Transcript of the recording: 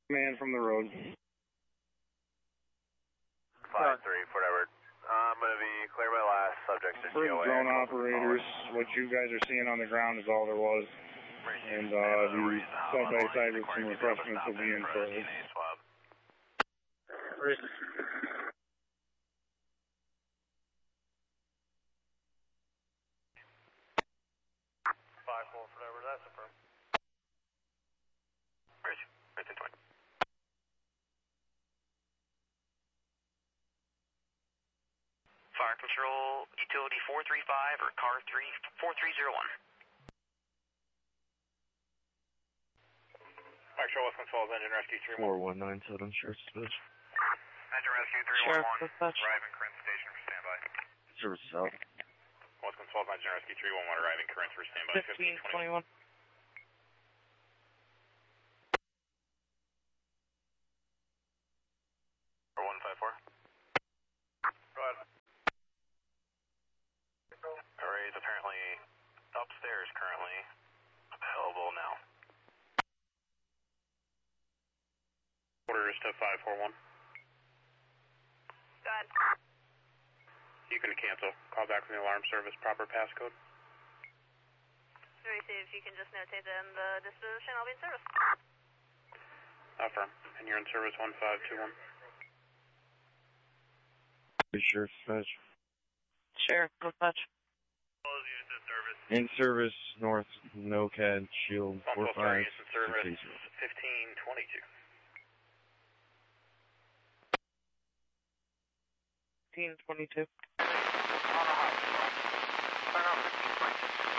Man from the road. 5-3, whatever. I'm going to be clear my last subjects to For COA. drone operators, what you guys are seeing on the ground is all there was. And the side-by-side with some refreshments will be in shortly. 5-4, whatever, that's affirmed. Bridge, 1520. Fire Control, Utility 435 or Car 4301. Fire Control, West Control, Engine Rescue 311. 419 Southern Sheriff's Dispatch. Engine Rescue 311. Arriving current station for standby. Service out. West Control, Engine Rescue 311, arriving current for standby. 1521. For 154. Go ahead. Array is apparently upstairs currently. Available now. Orders to 541. Go ahead. You can cancel. Call back from the alarm service. Proper passcode. Let me see if you can just notate that in the disposition. I'll be in service. Affirm. And you're in service 1521. Sheriff's Dispatch. Sheriff, dispatch. All those units in service. In service, north, NOCAD, shield, 45. Units in service 1522. 1522.